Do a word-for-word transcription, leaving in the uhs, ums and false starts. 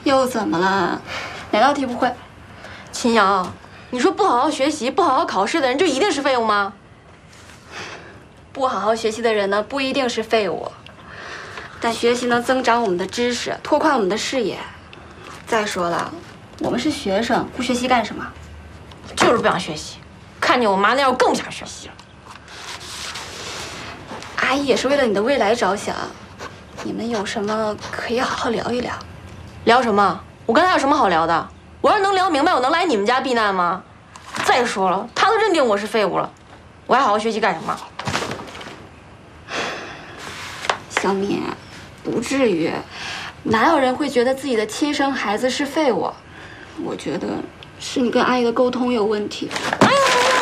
又怎么了？哪道题不会？ 秦瑶，你说不好好学习、不好好考试的人，就一定是废物吗？ 不好好学习的人呢，不一定是废物，但学习能增长我们的知识，拓宽我们的视野。再说了，我们是学生，不学习干什么？ 就是不想学习，看见我妈那样，我更不想学习了。 阿姨也是为了你的未来着想，你们有什么可以好好聊一聊。 聊什么？我跟他有什么好聊的？我要是能聊明白，我能来你们家避难吗？再说了，他都认定我是废物了，我还好好学习干什么？ 小敏，不至于，哪有人会觉得自己的亲生孩子是废物？我觉得是你跟阿姨的沟通有问题。 阿姨